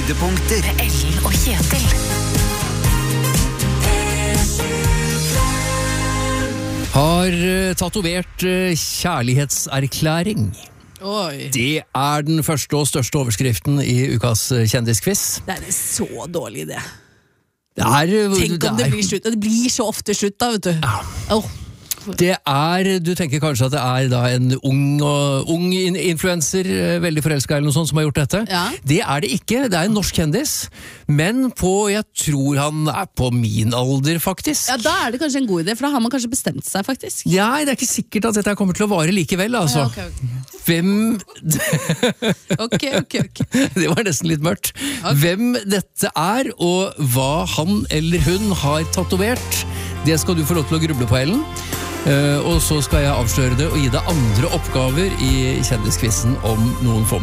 Høydepunkter. Med Ellen og Kjetil. Har tatovert kjærlighetserklæring. Oi. Det den første og største overskriften i ukas kjendisquiz. Det en så dårlig idé. Tenk om det blir slutt. Det blir så ofte slutt da, vet du. Ja. Du tenker kanskje at det da en ung influencer, veldig forelsket eller noe sånt, som har gjort dette. Ja. Det det ikke, det en norsk kjendis, men jeg tror han på min alder, faktisk. Ja, da det kanskje en god idé, for da har man kanskje bestemt seg, faktisk. Ja, det ikke sikkert at dette kommer til å vare likevel, altså. Ja, ok. Hvem Ok. Det var nesten litt mørkt. Hvem dette og hva han eller hun har tatovert, det skal du få lov til å gruble på, Ellen. Og så skal jeg avsløre det og gi deg andre oppgaver i kjendisquizen om noen få